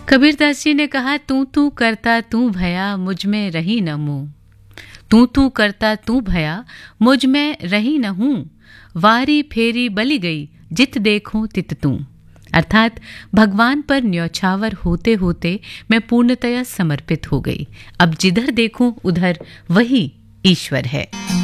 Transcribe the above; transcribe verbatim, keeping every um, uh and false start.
कबीरदास जी ने कहा, तू तू करता तू भया मुझ में रही न मुँह, तू तू करता तू भया मुझ में रही न हूँ, वारी फेरी बली गई जित देखूं तित तू। अर्थात भगवान पर न्यौछावर होते होते मैं पूर्णतया समर्पित हो गई। अब जिधर देखूं उधर वही ईश्वर है।